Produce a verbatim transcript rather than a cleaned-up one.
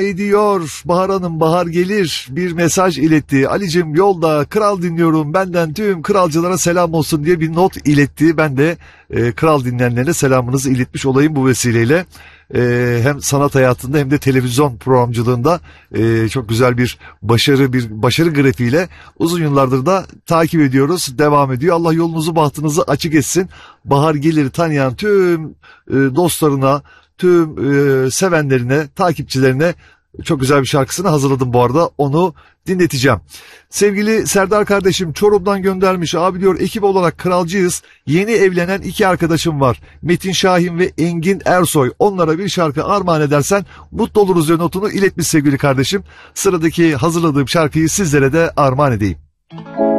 ediyor. Bahar Hanım, bahar gelir bir mesaj iletti. Alicim yolda kral dinliyorum, benden tüm kralcılara selam olsun diye bir not iletti. Ben de e, kral dinleyenlerine selamınızı iletmiş olayım bu vesileyle. E, hem sanat hayatında hem de televizyon programcılığında e, çok güzel bir başarı bir başarı grafiğiyle uzun yıllardır da takip ediyoruz. Devam ediyor. Allah yolunuzu bahtınızı açık etsin. Bahar Gelir'i tanıyan tüm e, dostlarına, tüm e, sevenlerine, takipçilerine çok güzel bir şarkısını hazırladım bu arada. Onu dinleteceğim. Sevgili Serdar kardeşim Çorum'dan göndermiş. Abi diyor, ekip olarak kralcıyız. Yeni evlenen iki arkadaşım var. Metin Şahin ve Engin Ersoy. Onlara bir şarkı armağan edersen mutlu oluruz diye notunu iletmiş sevgili kardeşim. Sıradaki hazırladığım şarkıyı sizlere de armağan edeyim.